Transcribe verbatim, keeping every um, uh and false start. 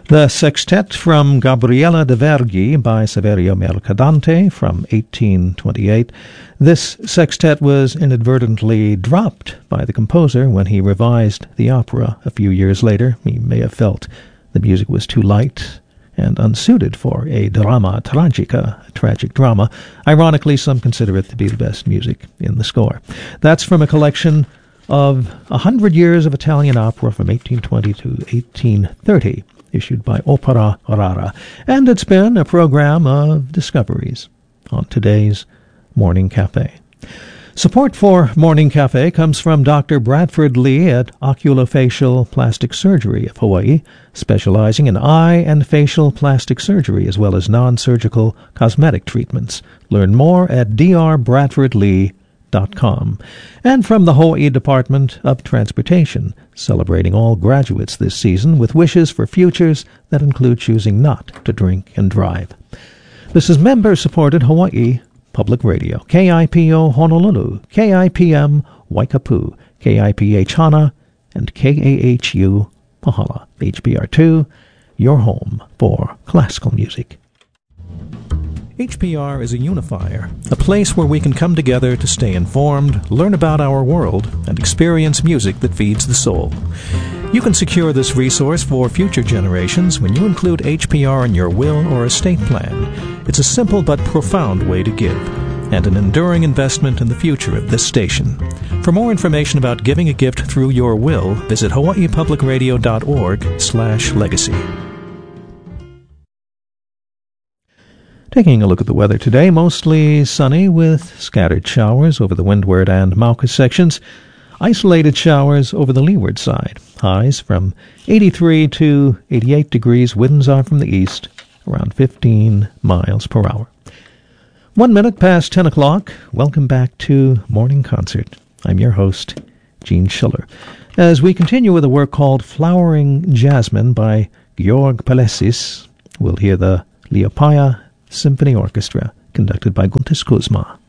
The sextet from Gabriella de Vergi by Saverio Mercadante from eighteen twenty-eight. This sextet was inadvertently dropped by the composer when he revised the opera a few years later. He may have felt the music was too light and unsuited for a drama tragica, a tragic drama. Ironically, some consider it to be the best music in the score. That's from a collection of A Hundred Years of Italian Opera from eighteen twenty to eighteen thirty, issued by Opera Rara. And it's been a program of discoveries on today's Morning Cafe. Support for Morning Cafe comes from Doctor Bradford Lee at Oculofacial Plastic Surgery of Hawaii, specializing in eye and facial plastic surgery as well as non-surgical cosmetic treatments. Learn more at d r bradford lee dot com. And from the Hawaii Department of Transportation, celebrating all graduates this season with wishes for futures that include choosing not to drink and drive. This is member-supported Hawaii Public Radio, K I P O Honolulu, K I P M Waikapu, K I P H Hana, and K A H U Pahala. H P R two, your home for classical music. H P R is a unifier, a place where we can come together to stay informed, learn about our world, and experience music that feeds the soul. You can secure this resource for future generations when you include H P R in your will or estate plan. It's a simple but profound way to give, and an enduring investment in the future of this station. For more information about giving a gift through your will, visit hawaii public radio dot org slash legacy. Taking a look at the weather today, mostly sunny with scattered showers over the windward and Mauka sections. Isolated showers over the leeward side. Highs from eighty-three to eighty-eight degrees. Winds are from the east, around fifteen miles per hour. One minute past ten o'clock. Welcome back to Morning Concert. I'm your host, Gene Schiller. As we continue with a work called Flowering Jasmine by Georg Palesis, we'll hear the Liepaja Symphony Orchestra, conducted by Guntis Kuzma.